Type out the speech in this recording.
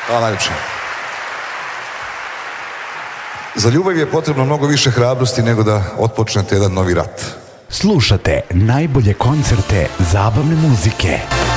Hvala najljepše. Za ljubav je potrebno mnogo više hrabrosti nego da otpočnete jedan novi rat. Slušate najbolje koncerte zabavne muzike.